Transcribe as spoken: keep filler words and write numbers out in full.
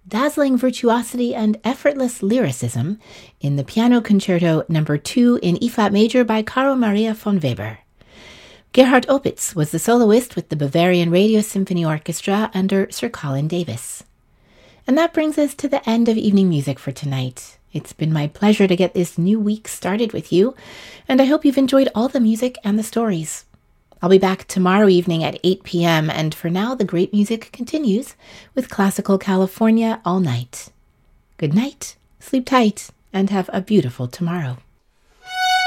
dazzling virtuosity and effortless lyricism in the Piano Concerto number two in E-flat major by Carl Maria von Weber. Gerhard Opitz was the soloist with the Bavarian Radio Symphony Orchestra under Sir Colin Davis. And that brings us to the end of evening music for tonight. It's been my pleasure to get this new week started with you, and I hope you've enjoyed all the music and the stories. I'll be back tomorrow evening at eight p.m., and for now, the great music continues with Classical California all night. Good night, sleep tight, and have a beautiful tomorrow.